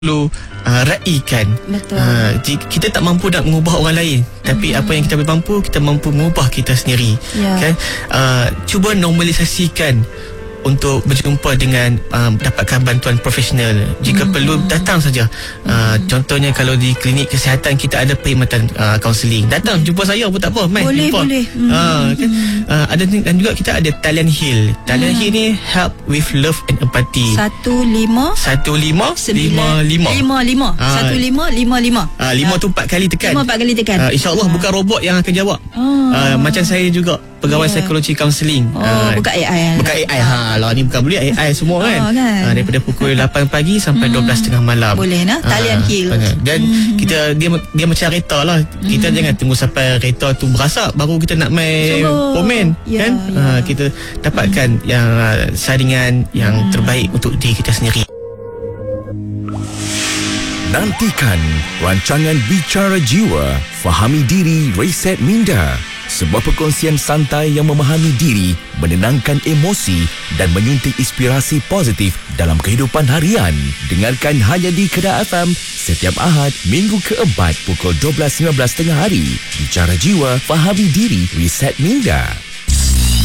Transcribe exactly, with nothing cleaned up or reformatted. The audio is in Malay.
perlu uh, raikan. Betul. Uh, kita tak mampu nak mengubah orang lain, tapi mm-hmm. apa yang kita boleh mampu, kita mampu mengubah kita sendiri. Yeah. Kan? Uh, cuba normalisasikan untuk berjumpa dengan um, dapatkan bantuan profesional jika mm-hmm. perlu, datang saja. uh, mm-hmm. Contohnya kalau di klinik kesihatan kita ada perkhidmatan kaunseling, uh, datang jumpa saya pun tak apa, main boleh jumpa. boleh mm-hmm. uh, kan? uh, ada, dan juga kita ada talent heal. Talent mm-hmm. heal ni help with love and empathy. Satu lima Satu lima lima lima lima lima satu lima lima lima uh, lima tu empat kali tekan. Lima empat kali tekan. uh, InsyaAllah uh. bukan robot yang akan jawab. uh. Uh, macam saya juga pegawai yeah. psikologi kaunseling. Oh, uh, bukan A I. Bukan A I. Ha, lah ni bukan boleh A I semua kan. Oh, kan? Uh, daripada pukul lapan pagi sampai hmm. dua belas tiga puluh malam. Boleh nah, talian uh, heal. Dan hmm. kita dia dia macam kereta lah. Kita hmm. jangan tunggu sampai kereta tu berasak baru kita nak main komen, yeah, kan? Yeah. Uh, kita dapatkan hmm. yang uh, saringan yang hmm. terbaik untuk diri kita sendiri. Nantikan rancangan Bicara Jiwa, Fahami Diri, Reset Minda. Sebuah perkongsian santai yang memahami diri, menenangkan emosi dan menyuntik inspirasi positif dalam kehidupan harian. Dengarkan hanya di Kedah F M setiap Ahad, minggu keempat pukul dua belas sembilan belas tengah hari. Bicara Jiwa, Fahami Diri, Reset Minda.